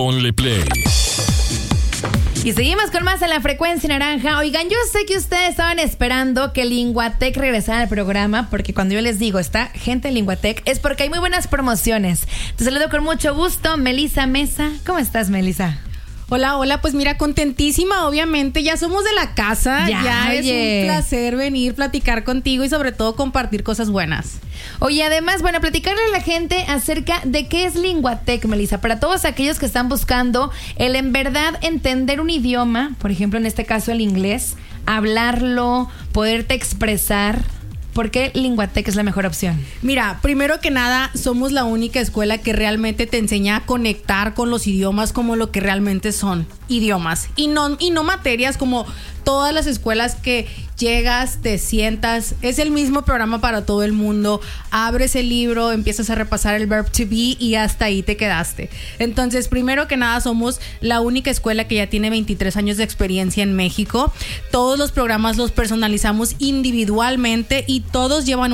Ponle Play. Y seguimos con más en la frecuencia naranja. Oigan, yo sé que ustedes estaban esperando que Linguatec regresara al programa, porque cuando yo les digo está gente en Linguatec es porque hay muy buenas promociones. Te saludo con mucho gusto, Melissa Mesa. ¿Cómo estás, Melissa? Hola, pues mira, contentísima, obviamente, ya somos de la casa, ya es un placer venir, platicar contigo y sobre todo compartir cosas buenas. Oye, además, bueno, platicarle a la gente acerca de qué es Linguatec, Melissa, para todos aquellos que están buscando el en verdad entender un idioma, por ejemplo, en este caso el inglés, hablarlo, poderte expresar. ¿Por qué Linguatec es la mejor opción? Mira, primero que nada, somos la única escuela que realmente te enseña a conectar con los idiomas como lo que realmente son, idiomas. Y no materias como todas las escuelas que llegas, te sientas, es el mismo programa para todo el mundo, abres el libro, empiezas a repasar el verb to be y hasta ahí te quedaste. Entonces, primero que nada, somos la única escuela que ya tiene 23 años de experiencia en México. Todos los programas los personalizamos individualmente y todos llevan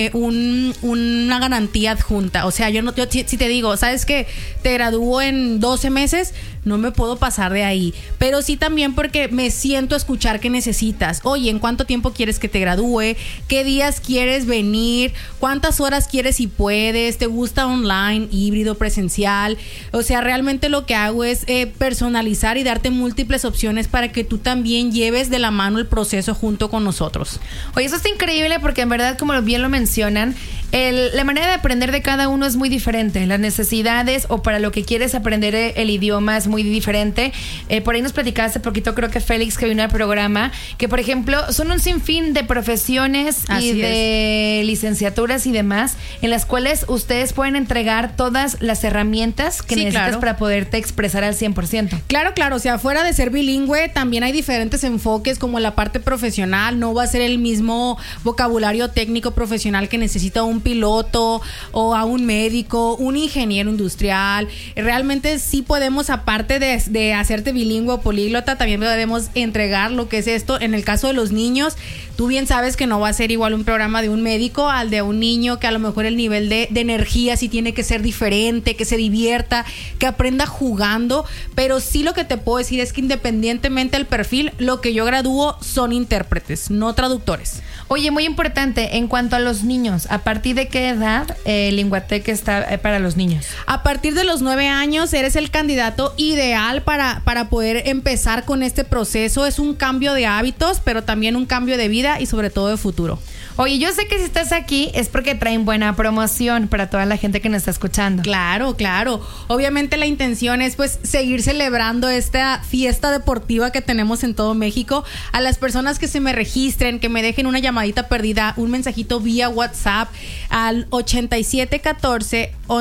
una garantía adjunta. O sea, yo si te digo, ¿sabes qué? Te gradúo en 12 meses, no me puedo pasar de ahí. Pero sí también porque me siento a escuchar qué necesitas. Oye, ¿en cuánto tiempo quieres que te gradúe? ¿Qué días quieres venir? ¿Cuántas horas quieres si puedes? ¿Te gusta online, híbrido, presencial? O sea, realmente lo que hago es personalizar y darte múltiples opciones para que tú también lleves de la mano el proceso junto con nosotros. Oye, eso está increíble porque en verdad, como bien lo mencionan, la manera de aprender de cada uno es muy diferente. Las necesidades o para lo que quieres aprender el idioma es muy diferente. Por ahí nos platicaba hace poquito, creo que Félix, que vino al programa, que por ejemplo son un sinfín de profesiones y de licenciaturas y demás en las cuales ustedes pueden entregar todas las herramientas que necesitas para poderte expresar al 100%. Claro, o sea, fuera de ser bilingüe también hay diferentes enfoques como la parte profesional. No va a ser el mismo vocabulario técnico profesional que necesita un piloto o a un médico, un ingeniero industrial. Realmente sí podemos, aparte de hacerte bilingüe o políglota, también podemos entregar lo que es esto. En el caso de los niños, tú bien sabes que no va a ser igual un programa de un médico al de un niño, que a lo mejor el nivel de energía sí tiene que ser diferente, que se divierta, que aprenda jugando, pero sí lo que te puedo decir es que independientemente del perfil, lo que yo gradúo son intérpretes, no traductores. Oye, muy importante, en cuanto a los niños, ¿a partir de qué edad Linguatec está para los niños? A partir de los 9 años eres el candidato ideal para poder empezar con este proceso. Es un cambio de hábitos, pero también un cambio de vida y sobre todo de futuro. Oye, yo sé que si estás aquí es porque traen buena promoción para toda la gente que nos está escuchando. Claro. Obviamente la intención es pues seguir celebrando esta fiesta deportiva que tenemos en todo México. A las personas que se me registren, que me dejen una llamadita perdida, un mensajito vía WhatsApp al 8714